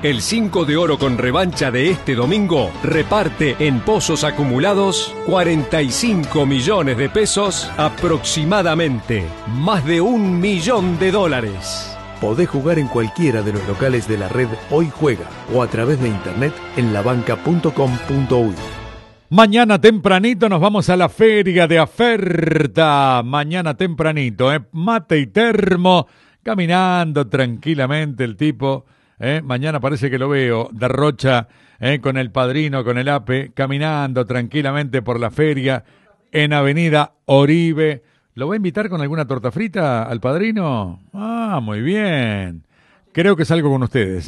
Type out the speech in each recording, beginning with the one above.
El 5 de oro con revancha de este domingo reparte en pozos acumulados 45 millones de pesos aproximadamente, más de $1 millón. Podés jugar en cualquiera de los locales de la red Hoy Juega o a través de internet en labanca.com.uy. Mañana tempranito nos vamos a la feria de Aferta. Mañana tempranito, mate y termo, caminando tranquilamente el tipo. Mañana parece que lo veo, derrocha con el padrino, con el APE, caminando tranquilamente por la feria en Avenida Oribe. ¿Lo va a invitar con alguna torta frita al padrino? Ah, muy bien. Creo que salgo con ustedes,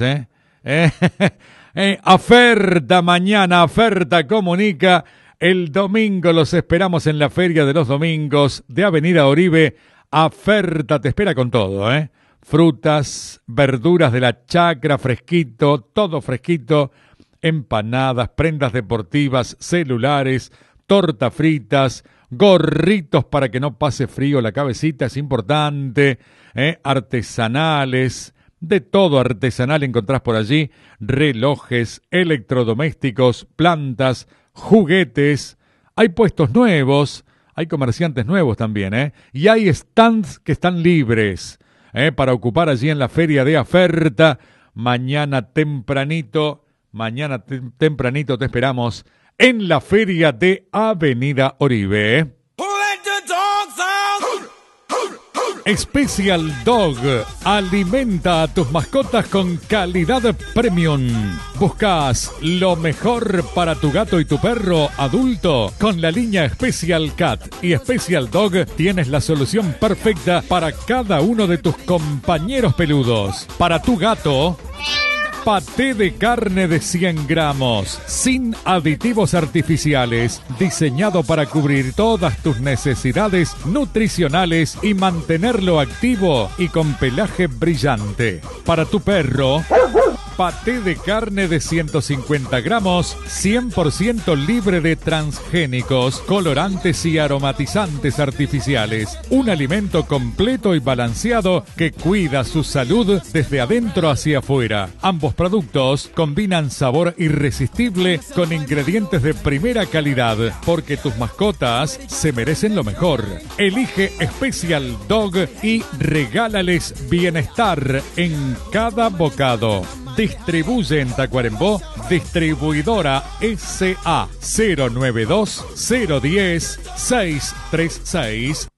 Aferta mañana, Aferta comunica. El domingo los esperamos en la Feria de los Domingos de Avenida Oribe. Aferta te espera con todo, Frutas, verduras de la chacra, fresquito, todo fresquito. Empanadas, prendas deportivas, celulares, torta fritas, gorritos para que no pase frío la cabecita, es importante, artesanales, de todo artesanal encontrás por allí, relojes, electrodomésticos, plantas, juguetes, hay puestos nuevos, hay comerciantes nuevos también, y hay stands que están libres, para ocupar allí en la feria de Aferta. Mañana tempranito te esperamos en la feria de Avenida Oribe. Special Dog alimenta a tus mascotas con calidad premium. ¿Buscas lo mejor para tu gato y tu perro adulto? Con la línea Special Cat y Special Dog tienes la solución perfecta para cada uno de tus compañeros peludos. Para tu gato, paté de carne de 100 gramos, sin aditivos artificiales, diseñado para cubrir todas tus necesidades nutricionales y mantenerlo activo y con pelaje brillante. Para tu perro, paté de carne de 150 gramos, 100% libre de transgénicos, colorantes y aromatizantes artificiales. Un alimento completo y balanceado que cuida su salud desde adentro hacia afuera. Ambos productos combinan sabor irresistible con ingredientes de primera calidad, porque tus mascotas se merecen lo mejor. Elige Special Dog y regálales bienestar en cada bocado. Distribuye en Tacuarembó, distribuidora SA 092 010 636